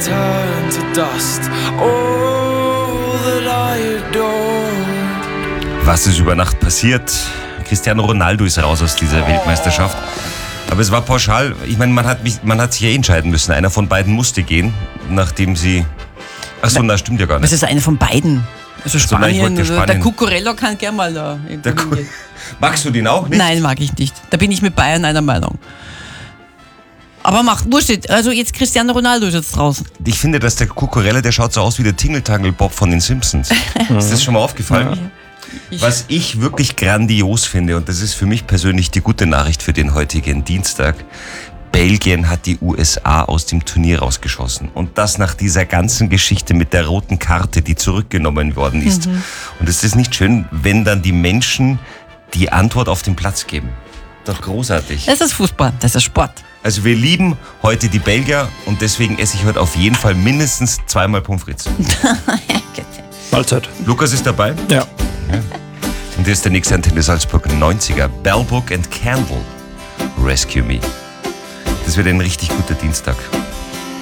turn to dust. All that I adored. Was ist über Nacht passiert? Cristiano Ronaldo ist raus aus dieser Weltmeisterschaft. Aber es war pauschal. Ich meine, man hat sich ja entscheiden müssen. Einer von beiden musste gehen, nachdem sie... Achso, na, stimmt ja gar nicht. Was ist einer von beiden? Also Spanien, Spanien. der Cucurella kann gerne mal da. Magst du den auch nicht? Nein, mag ich nicht. Da bin ich mit Bayern einer Meinung. Aber macht wurscht. Also jetzt Cristiano Ronaldo ist jetzt draußen. Ich finde, dass der Cucurella, der schaut so aus wie der Tingle-Tangle-Bob von den Simpsons. Ist das schon mal aufgefallen? Ja. Was ich wirklich grandios finde, und das ist für mich persönlich die gute Nachricht für den heutigen Dienstag, Belgien hat die USA aus dem Turnier rausgeschossen. Und das nach dieser ganzen Geschichte mit der roten Karte, die zurückgenommen worden ist. Und es ist nicht schön, wenn dann die Menschen die Antwort auf den Platz geben. Doch großartig. Das ist Fußball, das ist Sport. Also wir lieben heute die Belgier und deswegen esse ich heute auf jeden Fall mindestens 2-mal Pommes frites. Mahlzeit. Lukas ist dabei. Ja. Und hier ist der nächste Antenne Salzburg 90er. Bellbrook and Campbell. Rescue Me. Das wird ein richtig guter Dienstag.